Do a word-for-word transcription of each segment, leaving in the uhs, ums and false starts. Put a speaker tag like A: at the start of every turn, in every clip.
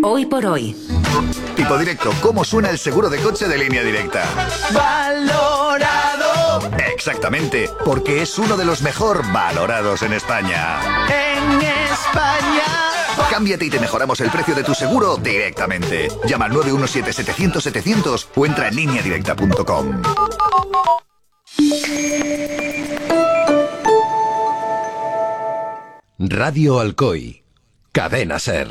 A: Hoy por hoy.
B: Tipo directo, ¿cómo suena el seguro de coche de Línea Directa?
C: Valorado.
B: Exactamente, porque es uno de los mejor valorados en España.
C: En España.
B: Cámbiate y te mejoramos el precio de tu seguro directamente. Llama al nueve uno siete, setecientos, setecientos o entra en línea directa punto com.
D: Radio Alcoy, Cadena Ser.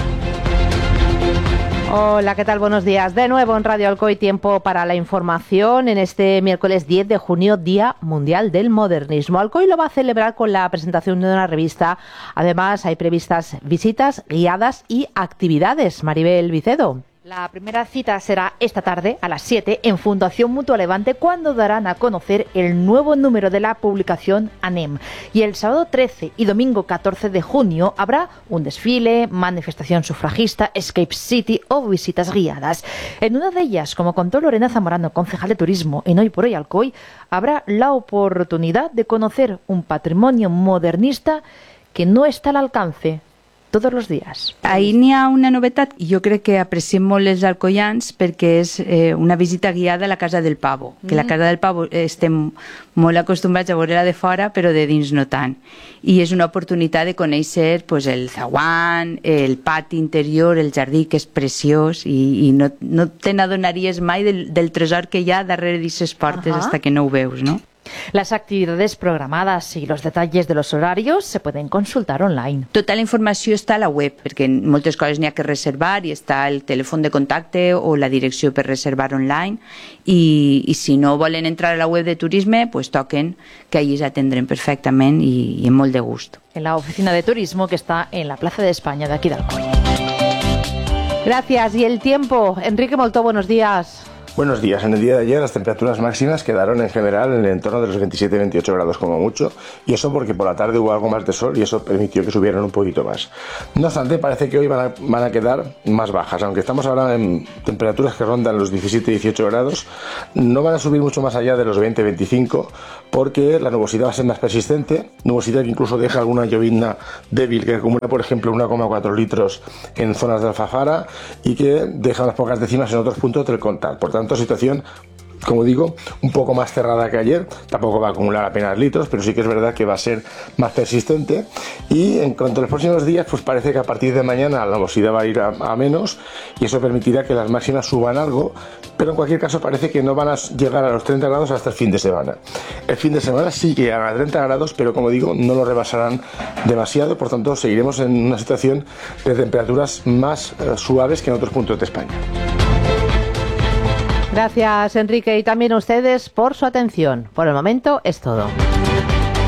E: Hola, ¿qué tal? Buenos días. De nuevo en Radio Alcoy, tiempo para la información en este miércoles diez de junio, Día Mundial del Modernismo. Alcoy lo va a celebrar con la presentación de una revista. Además, hay previstas visitas guiadas y actividades. Maribel Vicedo.
F: La primera cita será esta tarde a las siete en Fundación Mutua Levante, cuando darán a conocer el nuevo número de la publicación ANEM. Y el sábado trece y domingo catorce de junio habrá un desfile, manifestación sufragista, Escape City o visitas guiadas. En una de ellas, como contó Lorena Zamorano, concejal de Turismo en Hoy por Hoy Alcoy, habrá la oportunidad de conocer un patrimonio modernista que no está al alcance tots els dies.
G: Ahir n'hi ha una novetat i jo crec que apreciem molt els alcoians perquè és eh, una visita guiada a la Casa del Pavo, que mm. la Casa del Pavo estem molt acostumbrats a veure-la de fora, però de dins no tant. I és una oportunitat de conèixer pues, el zaguán, el pati interior, el jardí, que és preciós, i, i no, no te n'adonaries mai del, del tresor que hi ha darrere d'aquestes portes uh-huh. hasta que no ho veus, no?
F: Las actividades programadas y los detalles de los horarios se pueden consultar online.
G: Tota la informació està a la web, perquè moltes coses n'hi ha que reservar i està el telèfon de contacte o la direcció per reservar online i, i si no volen entrar a la web de turisme, pues toquen, que allí s'atendrem perfectament i, i amb molt de gust.
F: En la oficina de turismo que está en la Plaza de España de aquí de Alcoy.
E: Gracias. Y el tiempo. Enrique Moltó, buenos días.
H: Buenos días. En el día de ayer las temperaturas máximas quedaron en general en el entorno de los veintisiete a veintiocho grados como mucho, y eso porque por la tarde hubo algo más de sol y eso permitió que subieran un poquito más. No obstante, parece que hoy van a, van a quedar más bajas, aunque estamos ahora en temperaturas que rondan los diecisiete a dieciocho grados, no van a subir mucho más allá de los veinte a veinticinco porque la nubosidad va a ser más persistente, nubosidad que incluso deja alguna llovizna débil que acumula, por ejemplo, uno coma cuatro litros en zonas de Alfafara y que deja unas pocas décimas en otros puntos del Contal. Por tanto, situación, como digo, un poco más cerrada que ayer. Tampoco va a acumular apenas litros, pero sí que es verdad que va a ser más persistente. Y en cuanto a los próximos días, pues parece que a partir de mañana la nubosidad va a ir a, a menos y eso permitirá que las máximas suban algo, pero en cualquier caso parece que no van a llegar a los treinta grados hasta el fin de semana. El fin de semana sí que llegan a treinta grados, pero como digo, no lo rebasarán demasiado, por tanto seguiremos en una situación de temperaturas más eh, suaves que en otros puntos de España.
E: Gracias, Enrique, y también a ustedes por su atención. Por el momento es todo.